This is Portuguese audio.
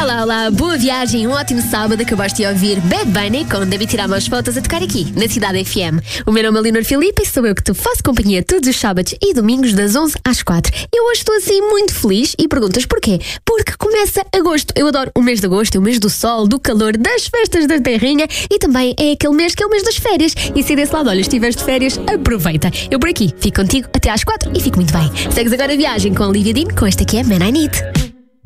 Olá, olá, boa viagem, um ótimo sábado. Acabaste de ouvir Bad Bunny com David Tiramos Fotos a tocar aqui, na Cidade FM. O meu nome é Leonor Filipe e sou eu que te faço companhia todos os sábados e domingos das 11 às 4. Eu hoje estou assim muito feliz e perguntas porquê? Porque começa agosto. Eu adoro o mês de agosto, é o mês do sol, do calor, das festas da terrinha e também é aquele mês que é o mês das férias. E se desse lado, olha, estiveres de férias, aproveita. Eu por aqui fico contigo até às 4 e fico muito bem. Segues agora a viagem com a Olivia Dean com esta que é Man I Need.